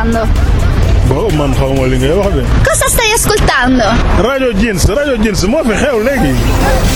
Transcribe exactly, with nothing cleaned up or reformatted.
ascoltando? Boh, man xawma li ngay wax de. Cosa stai ascoltando? rajo Jeans rajo Jeans moo fi xew léegi.